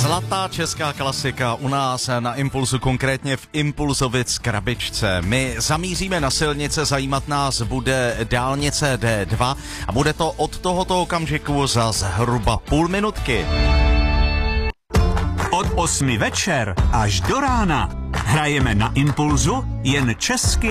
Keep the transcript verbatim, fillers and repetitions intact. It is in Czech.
Zlatá česká klasika u nás na Impulsu, konkrétně v Impulzovic krabičce. My zamíříme na silnice, zajímat nás bude dálnice D dva a bude to od tohoto okamžiku za zhruba půl minutky. Od osmi večer až do rána hrajeme na Impulzu jen česky